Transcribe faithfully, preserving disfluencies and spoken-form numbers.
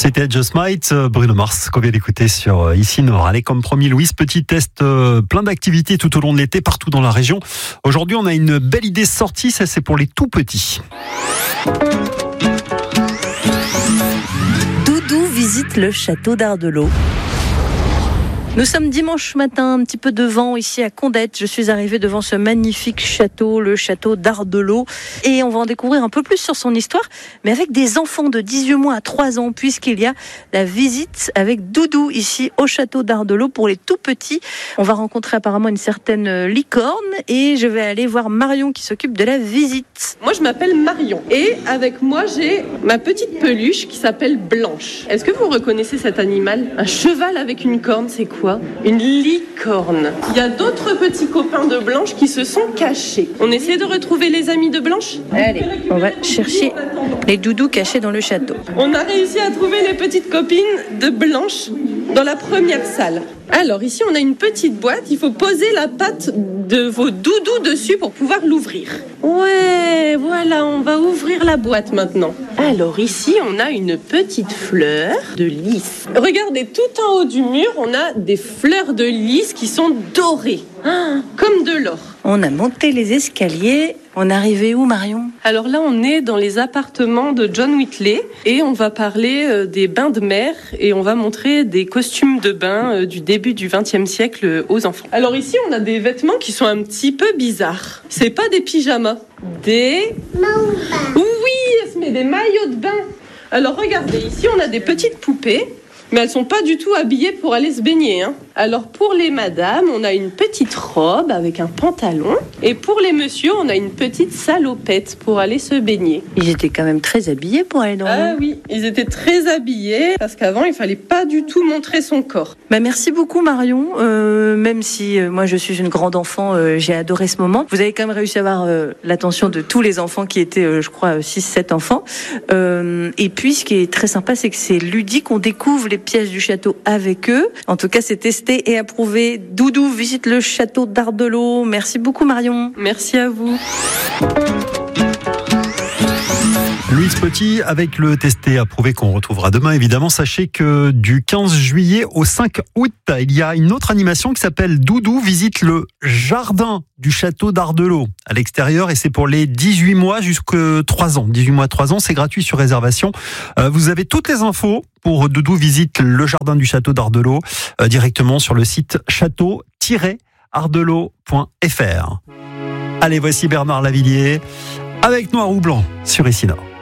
C'était Just Might, Bruno Mars, qu'on vient d'écouter sur Ici Nord. Allez, comme promis, Louise, petit test, euh, plein d'activités tout au long de l'été, partout dans la région. Aujourd'hui, on a une belle idée sortie, ça c'est pour les tout petits. Doudou visite le château d'Ardelot. Nous sommes dimanche matin, un petit peu de vent ici à Condette. Je suis arrivée devant ce magnifique château, le château d'Ardelot. Et on va en découvrir un peu plus sur son histoire, mais avec des enfants de dix-huit mois à trois ans, puisqu'il y a la visite avec Doudou ici au château d'Ardelot pour les tout petits. On va rencontrer apparemment une certaine licorne et je vais aller voir Marion qui s'occupe de la visite. Moi, je m'appelle Marion et avec moi, j'ai ma petite peluche qui s'appelle Blanche. Est-ce que vous reconnaissez cet animal ? Un cheval avec une corne, c'est quoi ? Une licorne. Il y a d'autres petits copains de Blanche qui se sont cachés. On essaie de retrouver les amis de Blanche ? Allez, on va chercher les doudous cachés dans le château. On a réussi à trouver les petites copines de Blanche dans la première salle. Alors ici, on a une petite boîte. Il faut poser la patte de vos doudous dessus pour pouvoir l'ouvrir. Ouais, voilà, on va ouvrir la boîte maintenant. Alors ici, on a une petite fleur de lys. Regardez, tout en haut du mur, on a des fleurs de lys qui sont dorées, ah, comme de l'or. On a monté les escaliers. On est arrivé où, Marion ? Alors là, on est dans les appartements de John Whitley et on va parler des bains de mer et on va montrer des costumes de bain du début du vingtième siècle aux enfants. Alors ici, on a des vêtements qui sont un petit peu bizarres. C'est pas des pyjamas, des... Oui, Esmé, des maillots de bain. Alors regardez, ici, on a des petites poupées. Mais elles sont pas du tout habillées pour aller se baigner, hein. Alors pour les madames, on a une petite robe avec un pantalon. Et pour les messieurs, on a une petite salopette pour aller se baigner. Ils étaient quand même très habillés pour aller dans l'eau. Ah oui, ils étaient très habillés parce qu'avant, il fallait pas du tout montrer son corps. Bah merci beaucoup Marion, euh, même si euh, moi je suis une grande enfant, euh, j'ai adoré ce moment. Vous avez quand même réussi à avoir euh, l'attention de tous les enfants qui étaient, euh, je crois, six sept enfants. Euh, et puis ce qui est très sympa, c'est que c'est ludique, on découvre les pièces du château avec eux. En tout cas, c'est testé et approuvé. Doudou visite le château d'Ardelot. Merci beaucoup Marion. Merci à vous. Louise Petit avec le testé approuvé qu'on retrouvera demain évidemment. Sachez que du quinze juillet au cinq août, il y a une autre animation qui s'appelle Doudou visite le jardin du château d'Ardelot à l'extérieur et c'est pour les dix-huit mois jusqu'à trois ans. dix-huit mois à trois ans, c'est gratuit sur réservation. Euh, vous avez toutes les infos pour Doudou visite le jardin du château d'Ardelot euh, directement sur le site château tiret ardelot point f r. Allez, voici Bernard Lavillier avec Noir ou Blanc sur Ici Nord.